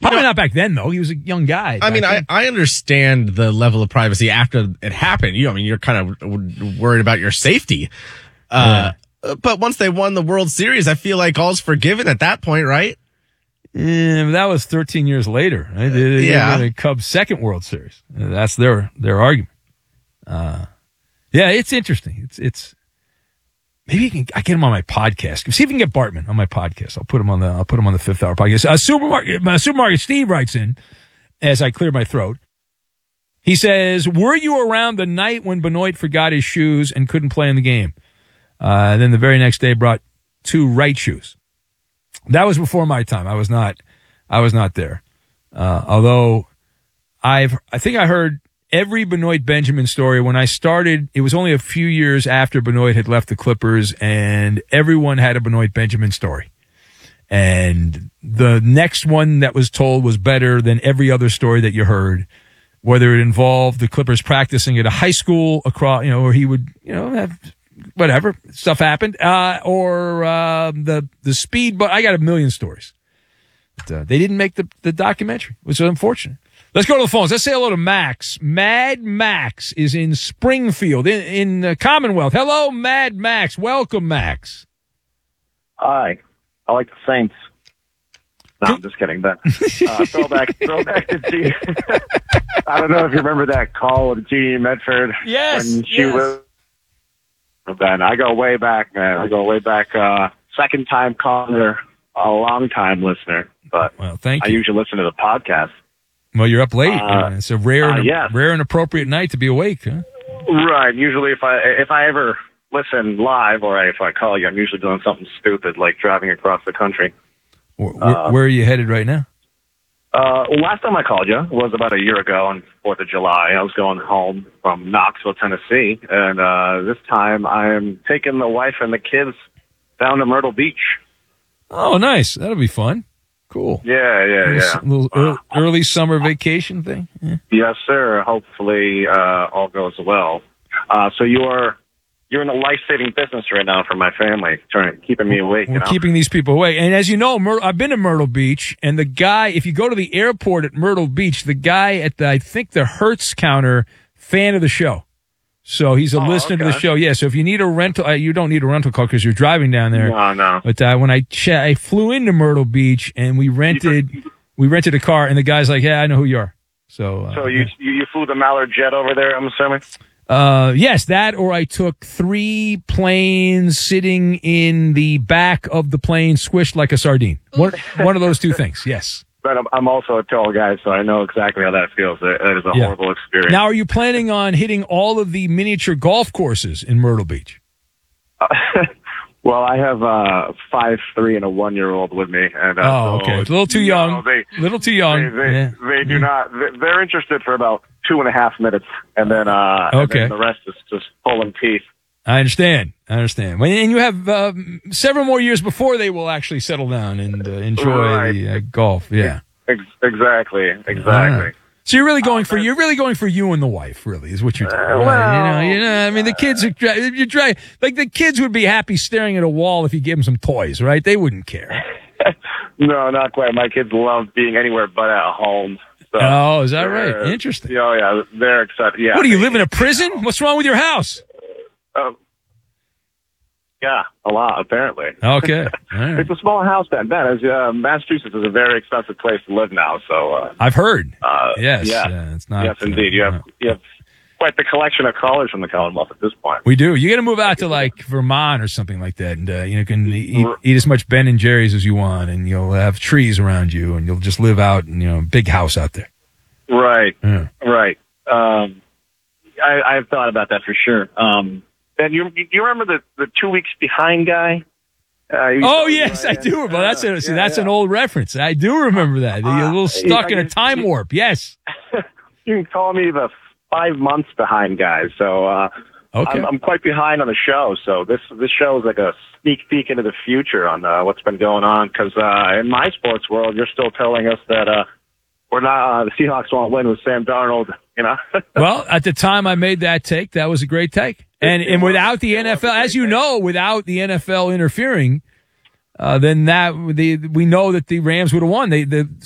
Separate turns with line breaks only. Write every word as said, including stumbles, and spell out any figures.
Probably not back then, though. He was a young guy.
I mean, I, I understand the level of privacy after it happened. You know, I mean, you're kind of worried about your safety. Uh, yeah. But once they won the World Series, I feel like all's forgiven at that point, right?
Yeah, that was thirteen years later. Right? They, they
yeah.
the Cubs' second World Series. That's their their argument. Uh, yeah, it's interesting. It's it's maybe you can I get him on my podcast. See if we can get Bartman on my podcast. I'll put him on the I'll put him on the Fifth Hour podcast. Uh, supermarket uh, supermarket Steve writes in as I clear my throat. He says, "Were you around the night when Benoit forgot his shoes and couldn't play in the game? Uh, and then the very next day brought two right shoes." That was before my time. I was not, I was not there. Uh, although I've, I think I heard every Benoit Benjamin story when I started. It was only a few years after Benoit had left the Clippers, and everyone had a Benoit Benjamin story. And the next one that was told was better than every other story that you heard, whether it involved the Clippers practicing at a high school across, you know, where he would, you know, have whatever stuff happened, uh, or uh, the the speed. But I got a million stories. But, uh, they didn't make the, the documentary, which is unfortunate. Let's go to the phones. Let's say hello to Max. Mad Max is in Springfield, in, in uh, Commonwealth. Hello, Mad Max. Welcome, Max.
Hi. I like the Saints. No, I'm just kidding. But uh, throwback, throwback to G. I don't know if you remember that call with Jeannie Medford.
Yes.
When she
yes.
was. Then I go way back, man. I go way back. Uh, second time caller, a long time listener. But
well, thank
I
you.
usually listen to the podcast.
Well, you're up late.
Uh,
it's a rare,
uh,
and,
yes.
rare and appropriate night to be awake, huh?
Right. Usually, if I if I ever listen live or if I call you, I'm usually doing something stupid like driving across the country.
Where, uh, where are you headed right now?
Uh, last time I called you was about a year ago on fourth of July. I was going home from Knoxville, Tennessee, and uh, this time I am taking the wife and the kids down to Myrtle Beach.
Oh, nice. That'll be fun. Cool.
Yeah, yeah, yeah.
A little early, early summer vacation thing? Yeah.
Yes, sir. Hopefully uh, all goes well. Uh, so you're you're in the life-saving business right now for my family, trying keeping me awake.
We're
you know?
keeping these people awake. And as you know, Myr- I've been to Myrtle Beach, and the guy, if you go to the airport at Myrtle Beach, the guy at the, I think the Hertz counter, fan of the show. So he's a
oh,
listener
okay.
to the show. Yeah, so if you need a rental, uh, you don't need a rental car because you're driving down there.
No, no.
But uh, when I ch- I flew into Myrtle Beach, and we rented we rented a car, and the guy's like, yeah, I know who you are. So, uh,
so you, you you flew the Mallard jet over there, I'm assuming?
Uh, yes, that, or I took three planes sitting in the back of the plane, squished like a sardine. One, one of those two things, yes.
But I'm, I'm also a tall guy, so I know exactly how that feels. That is a
Yeah.
horrible experience.
Now, are you planning on hitting all of the miniature golf courses in Myrtle Beach?
Uh, well, I have a five, three, and a one-year-old with me. And, uh,
Oh,
so,
okay. It's a little too
you
young.
know, they,
A little too young.
They, they,
Yeah.
they do not. they- They're interested for about two and a half minutes, and then uh,
Okay.
and then the rest is just pulling teeth.
I understand. I understand. Well, and you have uh, several more years before they will actually settle down and uh, enjoy
Right.
the uh, golf. Yeah.
Ex- exactly. Exactly.
Uh, so you're really going for you're really going for you and the wife, really, is what you're doing.
Uh,
right?
well,
you know, you know. I mean, the kids are dry- you try like the kids would be happy staring at a wall if you gave them some toys, right? They wouldn't care.
No, not quite. My kids love being anywhere but at home. So
Oh, is that
they're-
right? Interesting.
Oh, yeah. They're excited. Yeah.
What do you live in a prison? What's wrong with your house?
Uh, yeah, a lot, apparently.
Okay. All right.
It's a small house, Ben. Ben, as, uh, Massachusetts is a very expensive place to live now. So, uh,
I've heard.
uh,
Yes.
yeah.
uh, it's not.
yes, indeed. You
uh,
have you have quite the collection of callers from the Commonwealth at this point.
We do. You got to move out to like Vermont or something like that, and uh, you know, can eat, eat as much Ben and Jerry's as you want, and you'll have trees around you, and you'll just live out in you know big house out there.
Right,
Yeah.
right. Um, I, I've thought about that for sure. Um, and you you remember the the two weeks behind guy? Uh, he-
Oh yes, I do. Well, that's a, see,
Yeah,
that's
yeah.
an old reference. I do remember that. You're a little
Uh,
stuck in a
I-
time warp. Yes.
You can call me the five months behind guy. So uh,
Okay.
I'm, I'm quite behind on the show. So this this show is like a sneak peek into the future on uh, what's been going on. Because uh, in my sports world, you're still telling us that uh, we're not uh, the Seahawks won't win with Sam Darnold. You know.
Well, at the time I made that take, that was a great take. And and without the N F L, as you know, without the N F L interfering, uh, then that the we know that the Rams would have won. They the